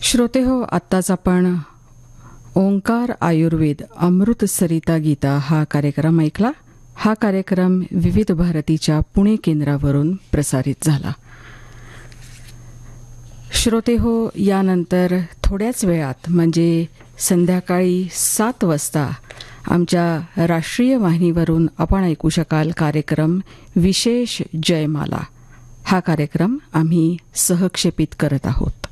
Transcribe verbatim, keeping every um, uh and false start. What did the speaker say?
श्रोते हो, आत्ताच आपण ओंकार आयुर्वेद अमृत सरिता गीता हा कार्यक्रम ऐकला. हा कार्यक्रम विविध भारतीच्या पुणे केंद्रावरून प्रसारित झाला. श्रोते हो, यानंतर थोड्याच वेळात म्हणजे संध्याकाळी सात वाजता आमच्या राष्ट्रीय वाहिनीवरून आपण ऐकू शकाल कार्यक्रम विशेष जयमाला. हा कार्यक्रम आम्ही सहक्षेपित करत आहोत.